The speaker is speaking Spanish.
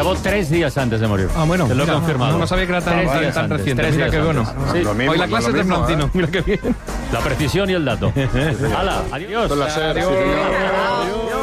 acabó 3 días antes de morir. Ah, bueno. Te lo he confirmado. No sabía que era tan reciente. Mira qué bueno. Sí. Hoy la clase es de Florentino. Mira qué bien. La precisión y el dato. ¡Hala! ¡Adiós! Con la serie. Adiós.